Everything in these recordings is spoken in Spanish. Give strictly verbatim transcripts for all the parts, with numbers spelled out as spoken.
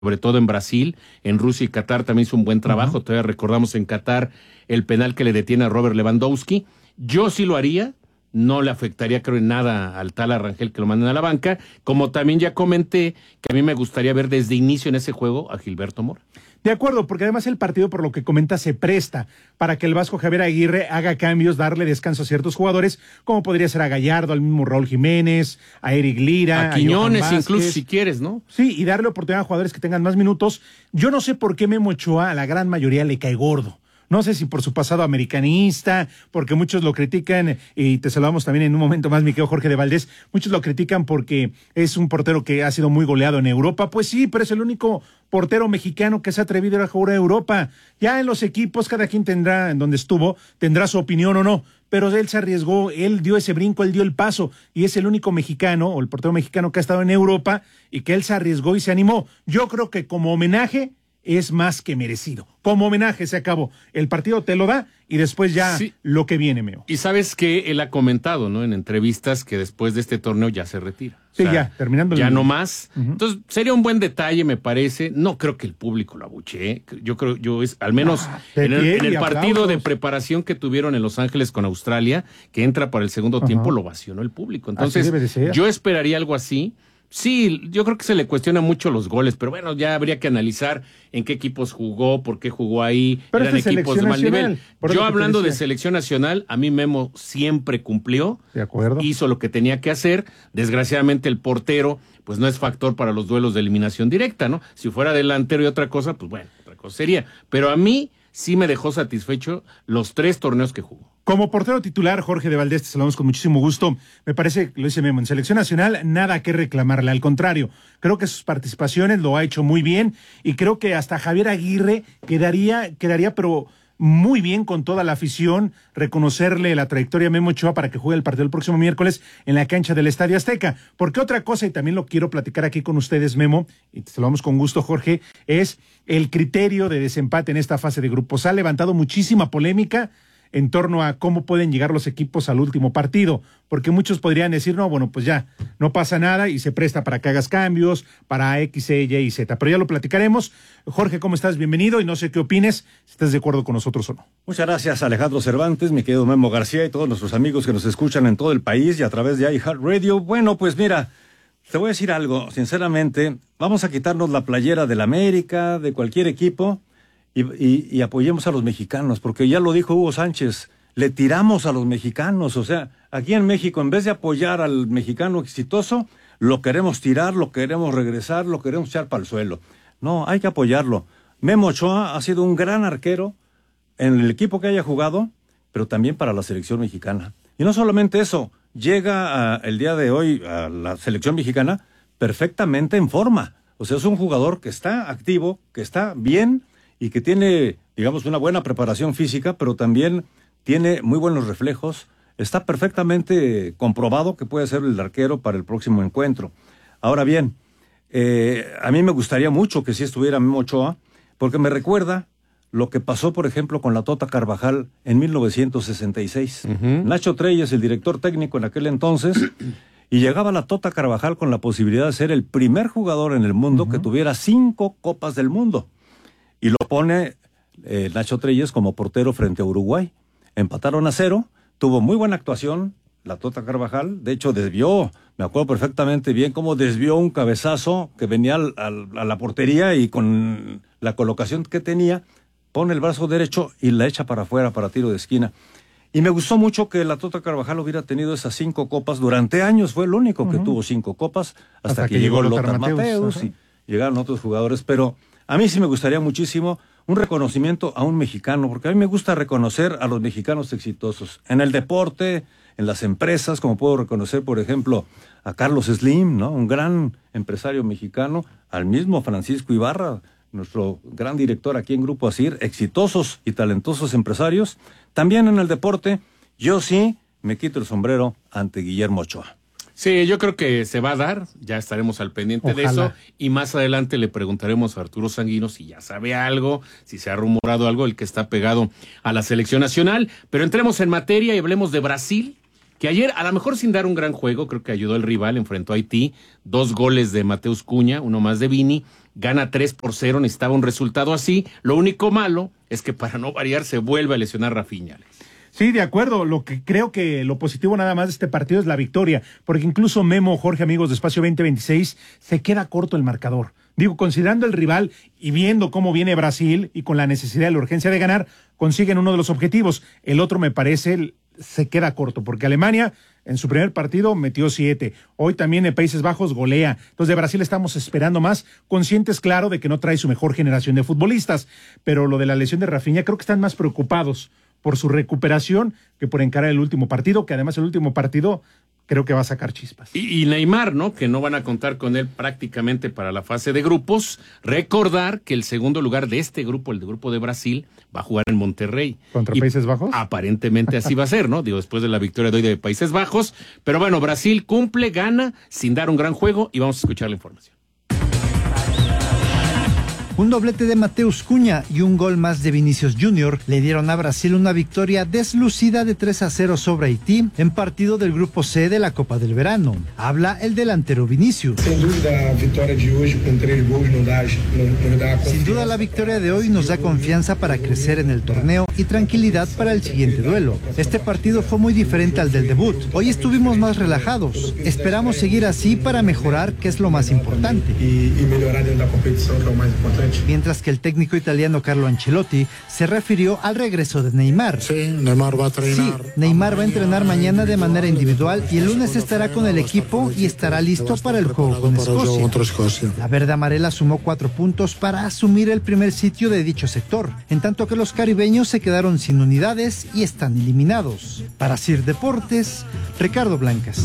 sobre todo en Brasil, en Rusia y Qatar también hizo un buen trabajo. Uh-huh. Todavía recordamos en Qatar el penal que le detiene a Robert Lewandowski. Yo sí lo haría, no le afectaría creo en nada al tal Arrangel que lo manden a la banca, como también ya comenté que a mí me gustaría ver desde inicio en ese juego a Gilberto Mora. De acuerdo, porque además el partido, por lo que comenta, se presta para que el Vasco Javier Aguirre haga cambios, darle descanso a ciertos jugadores, como podría ser a Gallardo, al mismo Raúl Jiménez, a Eric Lira, a Quiñones, a incluso si quieres, ¿no? Sí, y darle oportunidad a jugadores que tengan más minutos. Yo no sé por qué Memo Ochoa a la gran mayoría le cae gordo. No sé si por su pasado americanista, porque muchos lo critican, y te saludamos también en un momento más, mi querido Jorge de Valdés, muchos lo critican porque es un portero que ha sido muy goleado en Europa. Pues sí, pero es el único portero mexicano que se ha atrevido a ir a jugar a Europa. Ya en los equipos, cada quien tendrá, en donde estuvo, tendrá su opinión o no, pero él se arriesgó, él dio ese brinco, él dio el paso, y es el único mexicano, o el portero mexicano que ha estado en Europa, y que él se arriesgó y se animó. Yo creo que como homenaje es más que merecido. Como homenaje se acabó. El partido te lo da y después ya sí. Lo que viene, Meo. Y sabes que él ha comentado, ¿no? En entrevistas que después de este torneo ya se retira. Sí, o sea, ya, terminando. Ya el... no más. Uh-huh. Entonces, sería un buen detalle, me parece. No creo que el público lo abuchee. Yo creo, yo es, al menos ah, en el, en el partido aplausos. de preparación que tuvieron en Los Ángeles con Australia, que entra para el segundo uh-huh. tiempo, lo vacionó el público. Entonces, yo esperaría algo así. Sí, yo creo que se le cuestiona mucho los goles, pero bueno, ya habría que analizar en qué equipos jugó, por qué jugó ahí, pero eran equipos de mal nacional, nivel. Yo hablando de selección nacional, a mí Memo siempre cumplió, de acuerdo. Hizo lo que tenía que hacer. Desgraciadamente el portero, pues no es factor para los duelos de eliminación directa, ¿no? Si fuera delantero y otra cosa, pues bueno, otra cosa sería. Pero a mí sí me dejó satisfecho los tres torneos que jugó. Como portero titular, Jorge de Valdés, te saludamos con muchísimo gusto. Me parece, lo dice Memo, en selección nacional nada que reclamarle, al contrario, creo que sus participaciones lo ha hecho muy bien y creo que hasta Javier Aguirre quedaría, quedaría pero muy bien con toda la afición, reconocerle la trayectoria a Memo Ochoa para que juegue el partido el próximo miércoles en la cancha del Estadio Azteca. Porque otra cosa, y también lo quiero platicar aquí con ustedes, Memo, y te saludamos con gusto, Jorge, es el criterio de desempate en esta fase de grupos. Ha levantado muchísima polémica en torno a cómo pueden llegar los equipos al último partido, porque muchos podrían decir, no, bueno, pues ya, no pasa nada y se presta para que hagas cambios, para X, Y y Z, pero ya lo platicaremos. Jorge, ¿cómo estás? Bienvenido y no sé qué opines, si estás de acuerdo con nosotros o no. Muchas gracias, Alejandro Cervantes, mi querido Memo García y todos nuestros amigos que nos escuchan en todo el país y a través de iHeartRadio. Bueno, pues mira, te voy a decir algo, sinceramente, vamos a quitarnos la playera del América, de cualquier equipo, Y, y, y apoyemos a los mexicanos, porque ya lo dijo Hugo Sánchez, le tiramos a los mexicanos, o sea, aquí en México, en vez de apoyar al mexicano exitoso, lo queremos tirar, lo queremos regresar, lo queremos echar para el suelo. No, hay que apoyarlo. Memo Ochoa ha sido un gran arquero en el equipo que haya jugado, pero también para la selección mexicana. Y no solamente eso, llega a, el día de hoy a la selección mexicana perfectamente en forma. O sea, es un jugador que está activo, que está bien, y que tiene, digamos, una buena preparación física, pero también tiene muy buenos reflejos. Está perfectamente comprobado que puede ser el arquero para el próximo encuentro. Ahora bien, eh, a mí me gustaría mucho que sí estuviera Memo Ochoa, porque me recuerda lo que pasó, por ejemplo, con la Tota Carvajal en mil novecientos sesenta y seis. Uh-huh. Nacho Treyes, el director técnico en aquel entonces, y llegaba la Tota Carvajal con la posibilidad de ser el primer jugador en el mundo uh-huh. que tuviera cinco Copas del Mundo. Y lo pone eh, Nacho Treyes como portero frente a Uruguay. Empataron a cero, tuvo muy buena actuación la Tota Carvajal, de hecho desvió, me acuerdo perfectamente bien cómo desvió un cabezazo que venía al, al, a la portería y con la colocación que tenía, pone el brazo derecho y la echa para afuera para tiro de esquina. Y me gustó mucho que la Tota Carvajal hubiera tenido esas cinco copas, durante años fue el único uh-huh. que tuvo cinco copas, hasta, hasta que, que llegó Lothar Mateus, Mateus uh-huh. y llegaron otros jugadores, pero a mí sí me gustaría muchísimo un reconocimiento a un mexicano, porque a mí me gusta reconocer a los mexicanos exitosos. En el deporte, en las empresas, como puedo reconocer, por ejemplo, a Carlos Slim, ¿no? Un gran empresario mexicano, al mismo Francisco Ibarra, nuestro gran director aquí en Grupo Asir, exitosos y talentosos empresarios. También en el deporte, yo sí me quito el sombrero ante Guillermo Ochoa. Sí, yo creo que se va a dar, ya estaremos al pendiente Ojalá. de eso, y más adelante le preguntaremos a Arturo Sanguino si ya sabe algo, si se ha rumorado algo, el que está pegado a la selección nacional, pero entremos en materia y hablemos de Brasil, que ayer, a lo mejor sin dar un gran juego, creo que ayudó el rival, enfrentó a Haití, dos goles de Mateus Cunha, uno más de Vini, gana tres por cero, necesitaba un resultado así. Lo único malo es que para no variar se vuelve a lesionar Rafinha. Sí, de acuerdo. Lo que creo que lo positivo nada más de este partido es la victoria, porque incluso Memo, Jorge, amigos de Espacio veinte veintiséis, se queda corto el marcador. Digo, considerando el rival y viendo cómo viene Brasil y con la necesidad y la urgencia de ganar, consiguen uno de los objetivos. El otro, me parece, se queda corto, porque Alemania en su primer partido metió siete. Hoy también en Países Bajos golea. Entonces de Brasil estamos esperando más, conscientes, claro, de que no trae su mejor generación de futbolistas. Pero lo de la lesión de Rafinha, creo que están más preocupados por su recuperación que por encarar el último partido, que además el último partido creo que va a sacar chispas. Y, y Neymar, ¿no? Que no van a contar con él prácticamente para la fase de grupos. Recordar que el segundo lugar de este grupo, el de grupo de Brasil, va a jugar en Monterrey. ¿Contra y Países Bajos? Aparentemente así va a ser, ¿no? Digo, después de la victoria de hoy de Países Bajos. Pero bueno, Brasil cumple, gana, sin dar un gran juego, y vamos a escuchar la información. Un doblete de Mateus Cunha y un gol más de Vinicius Junior le dieron a Brasil una victoria deslucida de tres a cero sobre Haití en partido del grupo C de la Copa del Verano. Habla el delantero Vinicius. Sin duda, la victoria de hoy con tres goles nos da, nos da Sin duda la victoria de hoy nos da confianza para crecer en el torneo y tranquilidad para el siguiente duelo. Este partido fue muy diferente al del debut. Hoy estuvimos más relajados. Esperamos seguir así para mejorar, que es lo más importante. Y, y mejorar en la competición, que es lo más importante. Mientras que el técnico italiano Carlo Ancelotti se refirió al regreso de Neymar. Sí, Neymar va a entrenar. Sí, Neymar va a entrenar mañana de manera individual y el lunes estará con el equipo y estará listo para el juego con Escocia. La verde amarela sumó cuatro puntos para asumir el primer sitio de dicho sector, en tanto que los caribeños se quedaron sin unidades y están eliminados. Para Sir Deportes, Ricardo Blancas.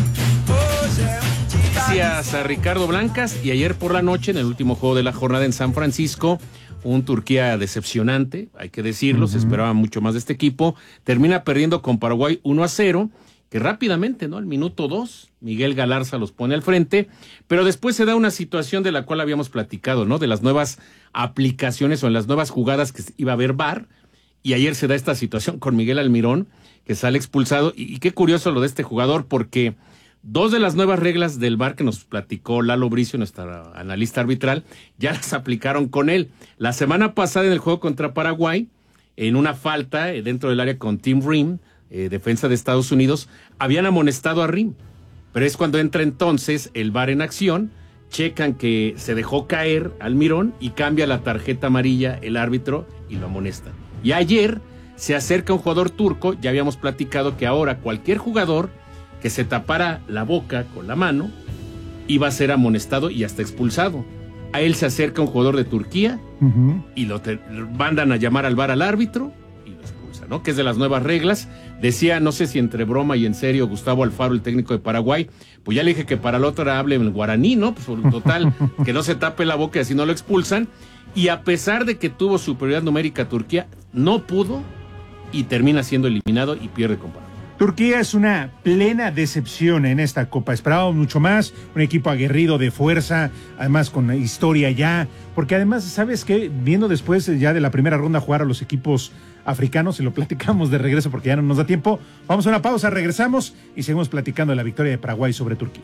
Gracias a Ricardo Blancas. Y ayer por la noche, en el último juego de la jornada en San Francisco, un Turquía decepcionante, hay que decirlo, uh-huh. Se esperaba mucho más de este equipo, termina perdiendo con Paraguay uno a cero, que rápidamente, ¿no? Al minuto dos, Miguel Galarza los pone al frente, pero después se da una situación de la cual habíamos platicado, ¿no? De las nuevas aplicaciones o en las nuevas jugadas que iba a haber V A R, y ayer se da esta situación con Miguel Almirón, que sale expulsado, y, y qué curioso lo de este jugador, porque dos de las nuevas reglas del V A R que nos platicó Lalo Bricio, nuestra analista arbitral, ya las aplicaron con él. La semana pasada en el juego contra Paraguay, en una falta dentro del área con Tim Ream, eh, defensa de Estados Unidos, habían amonestado a Ream. Pero es cuando entra entonces el V A R en acción, checan que se dejó caer Almirón y cambia la tarjeta amarilla el árbitro y lo amonesta. Y ayer se acerca un jugador turco, ya habíamos platicado que ahora cualquier jugador que se tapara la boca con la mano iba a ser amonestado y hasta expulsado. A él se acerca un jugador de Turquía uh-huh. y lo, te, lo mandan a llamar al V A R al árbitro y lo expulsan, ¿no? Que es de las nuevas reglas. Decía, no sé si entre broma y en serio, Gustavo Alfaro, el técnico de Paraguay, pues ya le dije que para la otra hable en guaraní, ¿no? Pues total, que no se tape la boca y así no lo expulsan. Y a pesar de que tuvo superioridad numérica Turquía, no pudo y termina siendo eliminado y pierde con Paraguay. Turquía es una plena decepción en esta Copa. Esperábamos mucho más, un equipo aguerrido de fuerza, además con historia ya, porque además, ¿sabes qué? Viendo después ya de la primera ronda jugar a los equipos africanos, y lo platicamos de regreso porque ya no nos da tiempo, vamos a una pausa, regresamos y seguimos platicando de la victoria de Paraguay sobre Turquía.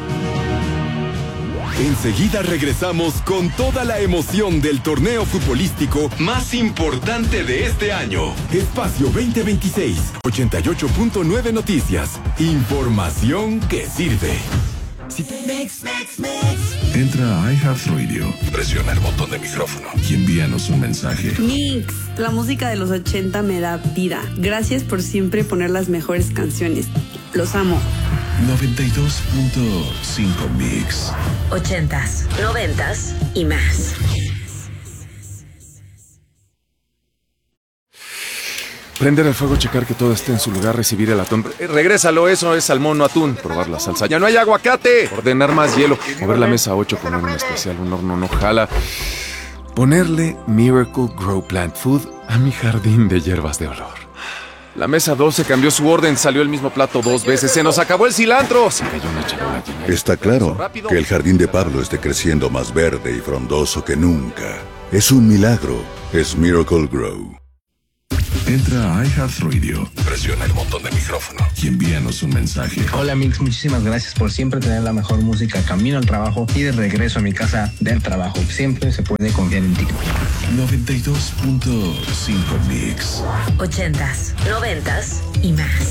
Enseguida regresamos con toda la emoción del torneo futbolístico más importante de este año. Espacio veinte veintiséis, ochenta y ocho punto nueve Noticias. Información que sirve. Si te... Mix, mix, mix. Entra a iHeartRadio, presiona el botón de micrófono y envíanos un mensaje. Mix, la música de los ochenta me da vida. Gracias por siempre poner las mejores canciones. Los amo. noventa y dos punto cinco Mix. Ochentas, noventas y más. Prender el fuego, checar que todo esté en su lugar, recibir el atún. Eh, regrésalo, eso es salmón, no atún. Probar la salsa. ¡Ya no hay aguacate! Ordenar más hielo. Mover la mesa ocho, poner un especial, un horno no jala. Ponerle Miracle Grow Plant Food a mi jardín de hierbas de olor. La mesa doce cambió su orden, salió el mismo plato dos veces. ¡Se nos acabó el cilantro! Se cayó una charola llena. Está claro que el jardín de Pablo esté creciendo más verde y frondoso que nunca. Es un milagro. Es Miracle Grow. Entra a iHeartRadio, presiona el botón de micrófono y envíanos un mensaje. Hola Mix, muchísimas gracias por siempre tener la mejor música camino al trabajo y de regreso a mi casa del trabajo. Siempre se puede confiar en ti. noventa y dos punto cinco Mix. Ochentas, noventas y más.